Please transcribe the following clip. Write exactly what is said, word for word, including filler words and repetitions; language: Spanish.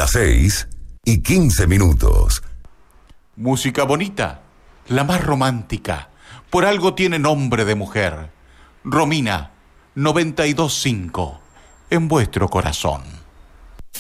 Las seis y quince minutos. Música bonita, la más romántica. Por algo tiene nombre de mujer. Romina, noventa y dos punto cinco, en vuestro corazón.